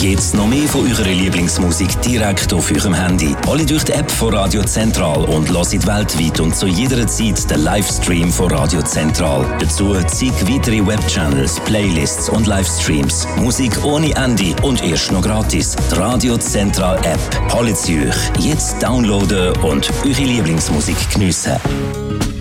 Jetzt noch mehr von eurer Lieblingsmusik direkt auf eurem Handy. Alle durch die App von Radio Zentral und hört weltweit und zu jeder Zeit den Livestream von Radio Zentral. Dazu zig weitere Webchannels, Playlists und Livestreams. Musik ohne Ende und erst noch gratis. Die Radio Zentral App. Holt sie euch. Jetzt downloaden und eure Lieblingsmusik geniessen.